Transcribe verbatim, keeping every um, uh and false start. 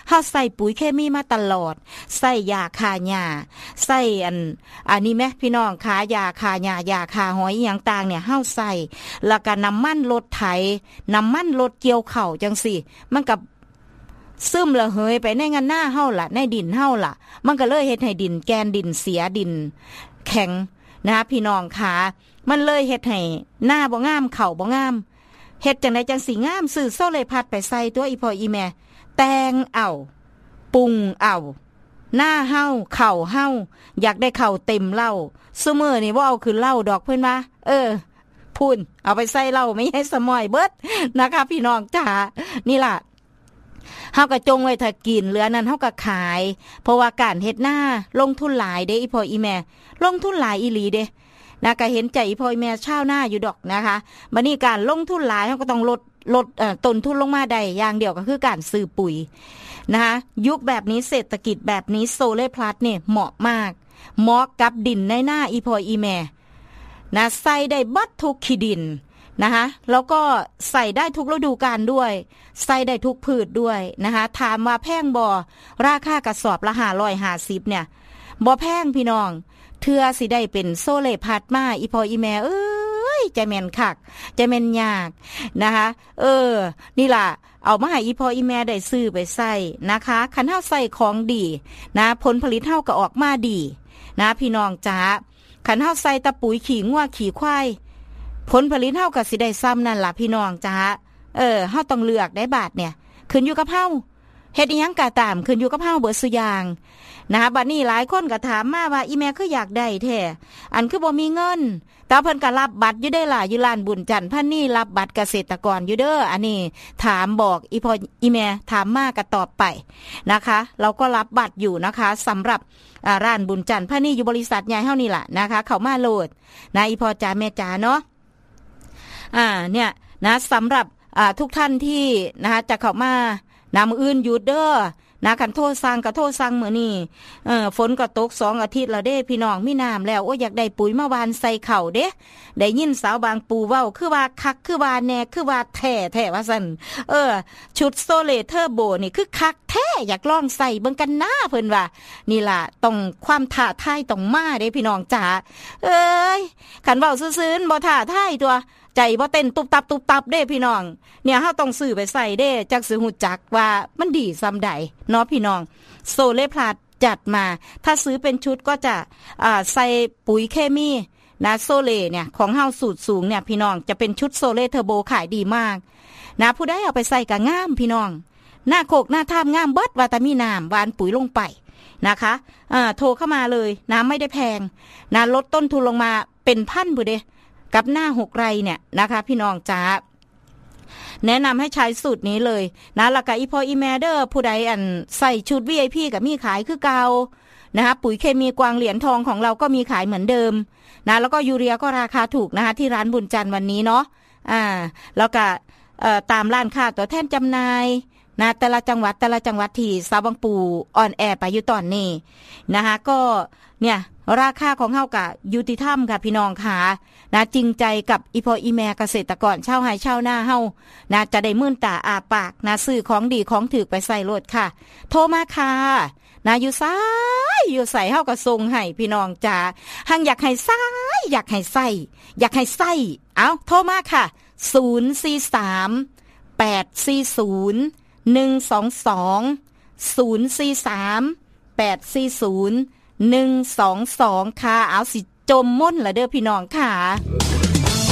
เฮาใส่ปุ๋ยเคมีมาตลอดใส่ยาฆ่าหญ้าใส่อันอันนี้แม่พี่น้องขายาฆ่าหญ้ายาฆ่าหอยอีหยังต่างเนี่ยเฮาใส่แล้วก็น้ำมันรถไถน้ำมันรถเกี่ยวข้าวจังซี่มันก็ซึมระเหยไปในงานหน้าเฮาล่ะในดินเฮาล่ะมันก็เลยเฮ็ดให้ดินแกนดินเสียดินแข็งนะพี่น้องขามันเลยเฮ็ดให้หน้าบ่งามข้าวบ่งามเฮ็ดจังได๋จังสิงามซื้อโซเลพัดไปใส่ตัวอีพ่ออีแม่แต่งเอาปรุงเอาหน้าเฮาข้าวเฮาอยากได้ข้าวเต็มเหล้าซุมื้อนี่บ่เอาขึ้นเหล้าดอกเพิ่นว่าเออพูนเอาไปใส่เหล้าไม่ให้สมอยเบิดนะคะพี่น้องจ๋านี่ล่ะเฮาก็จงไว้ถ้ากินเหลือนั้นเฮาก็ขายเพราะว่าการเฮ็ดหน้าลงทุนหลายเด้อีพ่ออีแม่ลงทุนหลายอีหลีเด้นะก็เห็นใจอีพ่ออีแม่ชาวนาอยู่ดอกนะคะบัดนี้การลงทุนหลายเฮาก็ต้องลดลดเอ่อต้นทุนลงมาได้อย่างเดียวก็คือการซื้อปุ๋ยนะคะยุคแบบนี้เศรษฐกิจแบบนี้โซเลพลัสเนี่ยเหมาะมากเหมาะกับดินในหน้าอีพ่ออีแม่นะใส่ได้บัดทุกขี้ดินนะคะแล้วก็ใส่ได้ทุกฤดูกาลด้วยใส่ได้ทุกพืชด้วยนะคะถามว่าแพงบ่ราคากระสอบละห้าร้อยห้าสิบเนี่ยบ่แพงพี่น้องเทื่อสิได้เป็นโซเลพัดมาอีพ่ออีแม่เอ้ยใจแม่นคักใจแม่นยากนะคะเออนี่ล่ะเอามาให้อีพ่ออีแม่ได้ซื้อไปใส่นะคะคันเฮาใส่ของดีนะผลผลิตเฮาก็ออกมาดีนะพี่น้องจ๋าคันเฮาใส่ตะปุ๋ยขี้งัวขี้ควายผลผลิตเฮาก็สิได้ซ้ำนั่นล่ะพี่น้องจ๋าเออเฮาต้องเลือกได้บาดเนี่ยขึ้นอยู่กับเฮาเฮ็ดอีหยังก็ตามขึ้นอยู่กับเฮาเบิดซุอย่างนะคะบัดนี้หลายคนก็ถามมาว่าอีแม่คืออยากได้แท้อันคือบ่มีเงินแต่เพิ่นก็รับบัตรอยู่ได้ล่ะอยู่ร้านบุญจันทร์พันนี่รับบัตรเกษตรกรอยู่เด้ออันนี้ถามบอกอีพ่ออีแม่ถามมาก็ตอบไปนะคะเราก็รับบัตรอยู่นะคะสำหรับอ่าร้านบุญจันทร์พันนี่อยู่บริษัทใหญ่เฮานี่ล่ะนะคะเข้ามาโหลดนะอีพ่อจ๋าแม่จ๋าเนาะอ่าเนี่ยนะสำหรับอ่าทุกท่านที่นะคะจะเข้ามาน้ำอื่นหยุดเด้อนะคันโทษสั่งก็โทษสั่งมื้อนี้เออฝนก็ตกสองอาทิตย์แล้วเด้พี่น้องมีน้ำแล้วโอ้อยากได้ปุ๋ยมาหว่านใส่ข้าวเด้ได้ยินสาวบางปูเว้าคือว่าคักคือว่าแน่คือว่าแท้แท้ว่าซั่นเออชุดโซเลเทอร์โบนี่คือคักแท้อยากลองใส่เบิ่งกันหน้าเพิ่นว่านี่ล่ะต้องความท้าทายต้องมาเด้พี่น้องจ๋าเอ้ยคันเว้าซื่อๆบ่ท้าทายตัวใจบ่เต้นตุบตับตุบตับเด้พี่น้องเนี่ยเฮาต้องซื้อไปใส่เด้จักสิฮู้จักว่ามันดีซำใดเนาะพี่น้องโซเลพลัสจัดมาถ้าซื้อเป็นชุดก็จะอ่าใส่ปุ๋ยเคมีนะโซเลเนี่ยของเฮาสูตรสูงเนี่ยพี่น้องจะเป็นชุดโซเลเทอร์โบขายดีมากนะผู้ใดเอาไปใส่ก็งามพี่น้องหน้าโคกหน้าท่ามงามเบิดว่าแต่มีน้ำหวานปุ๋ยลงไปนะคะอ่าโทรเข้ามาเลยน้ำไม่ได้แพงนะลดต้นทุนลงมาเป็นพันพุ่นเด้กับหน้าหกไร่เนี่ยนะคะพี่น้องจ๋าแนะนำให้ใช้สูตรนี้เลยนะแล้วก็อีพออีแมเดอร์ผู้ใดอันใส่ชุด วี ไอ พี กับมีขายคือเก่านะคะปุ๋ยเคมีกวางเหรียญทองของเราก็มีขายเหมือนเดิมนะแล้วก็ยูเรียก็ราคาถูกนะคะที่ร้านบุญจันทร์วันนี้เนาะอ่าแล้วก็เอ่อตามร้านค้าตัวแทนจำหน่ายนะแต่ละจังหวัดแต่ละจังหวัดที่สาวบางปูออนแอร์ไปอยู่ตอนนี้นะคะก็เนี่ยราคาของเฮาก็ยุติธรรมค่ะพี่น้องค่ะนะจริงใจกับอีพออีแม่เกษตรกรชาวไร่ชาวนาเฮานะจะได้มื่นตาอาปากนะซื้อของดีของถูกไปใส่รถค่ะโทรมาค่ะนะอยู่ซ้ายอยู่ใส่เฮาก็ส่งให้พี่น้องจ๋าหังอยากให้ซ้ายอยากให้ใส่อยากให้ใส่เอ้าโทรมาค่ะศูนย์ สี่ สาม แปด สี่ ศูนย์ หนึ่ง สอง สอง ศูนย์ สี่ สาม แปด สี่ ศูนย์ หนึ่ง สอง สองค่ะเอาสิจมม่นละเด้อพี่น้องค่ะ